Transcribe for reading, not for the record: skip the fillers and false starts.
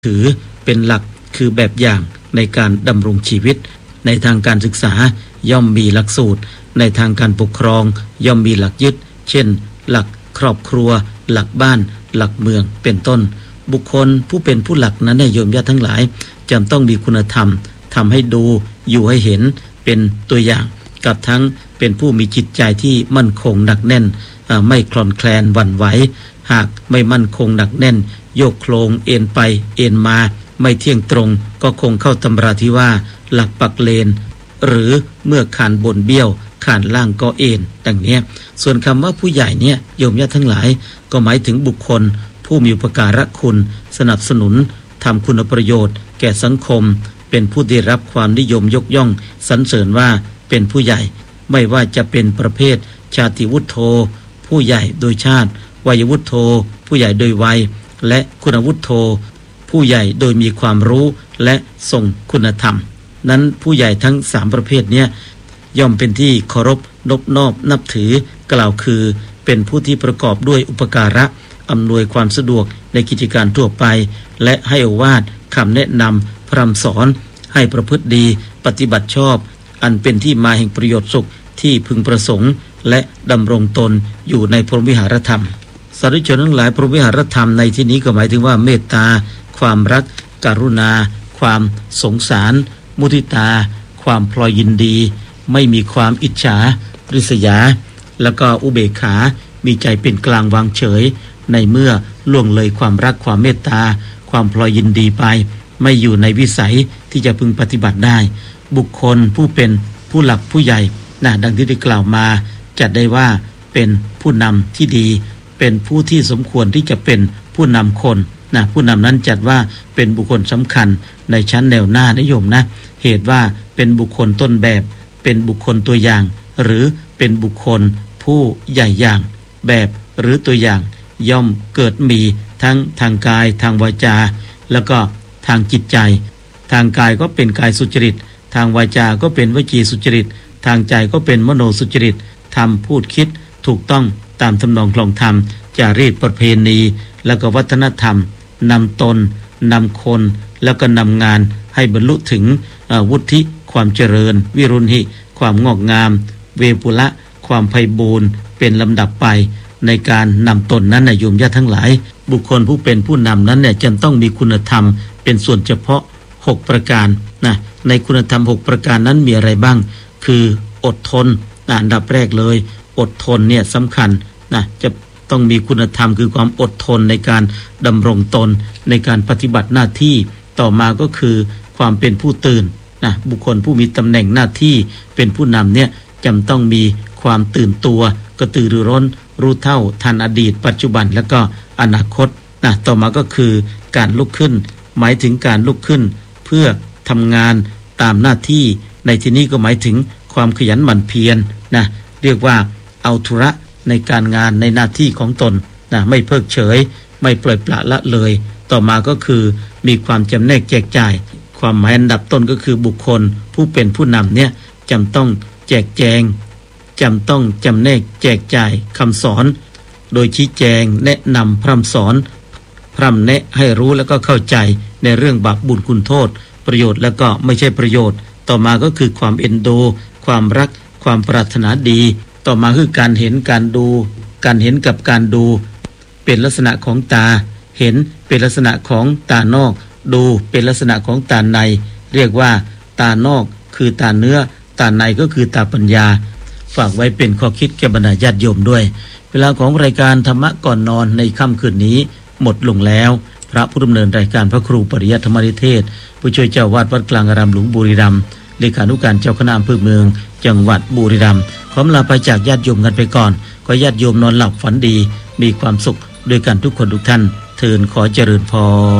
ถือเป็นหลักคือแบบอย่างในการดำรงชีวิตในทางการศึกษาย่อมมีหลักสูตรในทางการปกครองย่อมมีหลักยึดเช่นหลักครอบครัวหลักบ้านหลักเมืองเป็นต้นบุคคลผู้เป็นผู้หลักนั้นโยมญาติทั้งหลายจำต้องมีคุณธรรมทำให้ดูอยู่ให้เห็นเป็นตัวอย่างกับทั้งเป็นผู้มีจิตใจที่มั่นคงหนักแน่นไม่คลอนแคลนหวั่นไหวหากไม่มั่นคงหนักแน่นโยกโคลงเอ็นไปเอ็นมาไม่เที่ยงตรงก็คงเข้าตำราที่ว่าหลักปักเลนหรือเมื่อขานบนเบี้ยวขานล่างก็เอ็นดังนี้ส่วนคำว่าผู้ใหญ่เนี่ยโยมญาติทั้งหลายก็หมายถึงบุคคลผู้มีอุปการะคุณสนับสนุนทำคุณประโยชน์แก่สังคมเป็นผู้ได้รับความนิยมยกย่องสรรเสริญว่าเป็นผู้ใหญ่ไม่ว่าจะเป็นประเภทชาติวุฒโธผู้ใหญ่โดยชาติวัยวุฒโธผู้ใหญ่โดยวัยและคุณวุฒโธผู้ใหญ่โดยมีความรู้และทรงคุณธรรมนั้นผู้ใหญ่ทั้ง3ประเภทนี้ย่อมเป็นที่เคารพนบนอบนับถือกล่าวคือเป็นผู้ที่ประกอบด้วยอุปการะอำนวยความสะดวกในกิจการทั่วไปและให้โอวาทคำแนะนำพร่ำสอนให้ประพฤติดีปฏิบัติชอบอันเป็นที่มาแห่งประโยชน์สุขที่พึงประสงค์และดำรงตนอยู่ในพรหมวิหารธรรมสาธุชนทั้งหลายพรหมวิหารธรรมในที่นี้ก็หมายถึงว่าเมตตาความรักกรุณาความสงสารมุทิตาความพลอยยินดีไม่มีความอิจฉาริษยาแล้วก็อุเบกขามีใจเป็นกลางวางเฉยในเมื่อล่วงเลยความรักความเมตตาความพลอยยินดีไปไม่อยู่ในวิสัยที่จะพึงปฏิบัติได้บุคคลผู้เป็นผู้หลักผู้ใหญ่ดังที่ได้กล่าวมาจัดได้ว่าเป็นผู้นำที่ดีเป็นผู้ที่สมควรที่จะเป็นผู้นำคนผู้นำนั้นจัดว่าเป็นบุคคลสำคัญในชั้นแนวหน้านิยมเหตุว่าเป็นบุคคลต้นแบบเป็นบุคคลตัวอย่างหรือเป็นบุคคลผู้ใหญ่อย่างแบบหรือตัวอย่างย่อมเกิดมีทั้งทางกายทางวาจาแล้วก็ทางจิตใจทางกายก็เป็นกายสุจริตทางวาจาก็เป็นวจีสุจริตทางใจก็เป็นมโนสุจริตทำพูดคิดถูกต้องตามทำนองคลองธรรมจารีตประเพณีแล้วก็วัฒนธรรมนำตนนำคนแล้วก็นำงานให้บรรลุถึงวุฒิความเจริญวิรุณหิความงอกงามเวปุละความไพบูรณ์เป็นลำดับไปในการนำตนนั้นโยมญาติทั้งหลายบุคคลผู้เป็นผู้นำนั้นจะต้องมีคุณธรรมเป็นส่วนเฉพาะ6ประการในคุณธรรม6ประการนั้นมีอะไรบ้างคืออดทนอันดับแรกเลยอดทนเนี่ยสำคัญจะต้องมีคุณธรรมคือความอดทนในการดำรงตนในการปฏิบัติหน้าที่ต่อมาก็คือความเป็นผู้ตื่นบุคคลผู้มีตำแหน่งหน้าที่เป็นผู้นำเนี่ยจำต้องมีความตื่นตัวกระตือรือร้นรู้เท่าทันอดีตปัจจุบันแล้วก็อนาคตต่อมาก็คือการลุกขึ้นหมายถึงการลุกขึ้นเพื่อทำงานตามหน้าที่ในที่นี้ก็หมายถึงความขยันหมั่นเพียรเรียกว่าเอาธุระในการงานในหน้าที่ของตนไม่เพิกเฉยไม่ปล่อยปละละเลยต่อมาก็คือมีความจำแนกแจกจ่ายความหมายอันดับต้นก็คือบุคคลผู้เป็นผู้นำเนี่ยจำต้องแจกแจงจำต้องจำแนกแจกจ่ายคำสอนโดยชี้แจงแนะนำพร่ำสอนพร่ำแนะให้รู้แล้วก็เข้าใจในเรื่องบาปบุญคุณโทษประโยชน์แล้วก็ไม่ใช่ประโยชน์ต่อมาก็คือความเอ็นดูความรักความปรารถนาดีต่อมาคือการเห็นการดูการเห็นกับการดูเป็นลักษณะของตาเห็นเป็นลักษณะของตานอกดูเป็นลักษณะของตาในเรียกว่าตานอกคือตาเนื้อตาในก็คือตาปัญญาฝากไว้เป็นข้อคิดแก่บรรดาญาติโยมด้วยเวลาของรายการธรรมะก่อนนอนในค่ำคืนนี้หมดลงแล้วพระผู้ดำเนินรายการพระครูปริยัติธรรมนิเทศผู้ช่วยเจ้าวาดวัดกลางอารามหลวงบุรีรัมย์เลขานุการเจ้าคณะอำเภอเมืองจังหวัดบุรีรัมย์ขอลาไปจากญาติโยมกันไปก่อนขอญาติโยมนอนหลับฝันดีมีความสุขด้วยกันทุกคนทุกท่านเทินขอเจริญพร